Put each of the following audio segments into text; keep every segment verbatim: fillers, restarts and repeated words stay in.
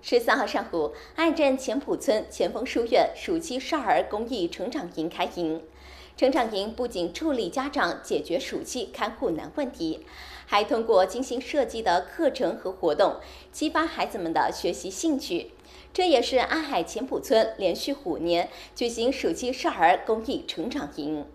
十三号上午，爱镇前埔村前锋书院暑期少儿公益成长营开营。成长营不仅助力家长解决暑期看护难问题，还通过精心设计的课程和活动，激发孩子们的学习兴趣。这也是安海前埔村连续五年举行暑期少儿公益成长营。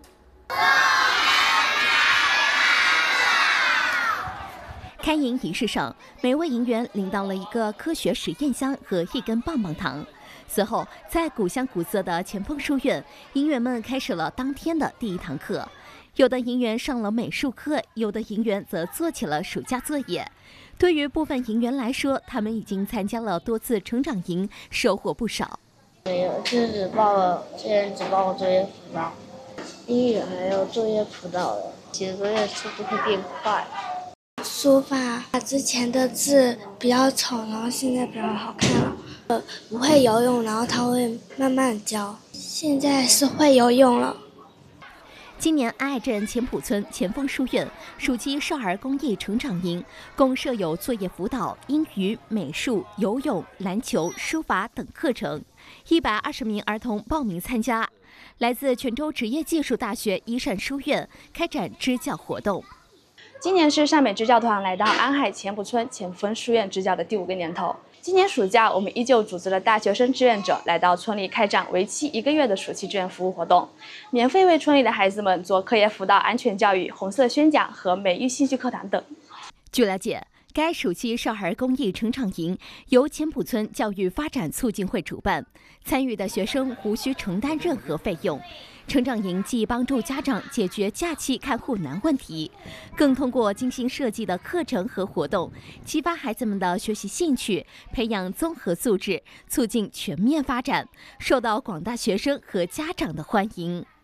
开营仪式上，每位营员领到了一个科学实验箱和一根棒棒糖。随后，在古香古色的前锋书院，营员们开始了当天的第一堂课。有的营员上了美术课，有的营员则做起了暑假作业。对于部分营员来说，他们已经参加了多次成长营，收获不少。 没有，这只报了，之前只报过作业辅导，英语还有作业辅导的，写作业速度会变快。 书法之前的字比较丑，然后现在比较好看了。呃，不会游泳，然后他会慢慢教。现在是会游泳了。 今年安爱镇前埔村前锋书院暑期少儿公益成长营共设有作业辅导、英语、美术、游泳、篮球、书法等课程，一百二十名儿童报名参加。来自泉州职业技术大学一善书院开展支教活动。 今年是善美支教团来到安海前埔村前锋书院支教的第五个年头。今年暑假，我们依旧组织了大学生志愿者来到村里开展为期一个月的暑期志愿服务活动，免费为村里的孩子们做课业辅导、安全教育、红色宣讲和美育兴趣课堂等。 据了解，该暑期少儿公益成长营由前埔村教育发展促进会主办，参与的学生无需承担任何费用。成长营既帮助家长解决假期看护难问题，更通过精心设计的课程和活动，激发孩子们的学习兴趣，培养综合素质，促进全面发展，受到广大学生和家长的欢迎。